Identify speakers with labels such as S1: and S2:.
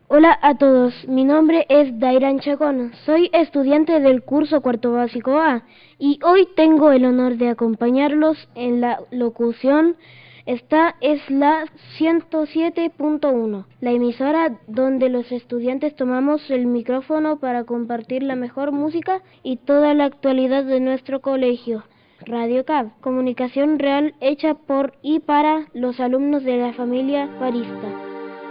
S1: Hola a todos, mi nombre es Dairan Chacón, soy estudiante del curso cuarto básico A y hoy tengo el honor de acompañarlos en la locución. Esta es la 107.1, la emisora donde los estudiantes tomamos el micrófono para compartir la mejor música y toda la actualidad de nuestro colegio. Radio CAB, comunicación real hecha por y para los alumnos de la familia Barista.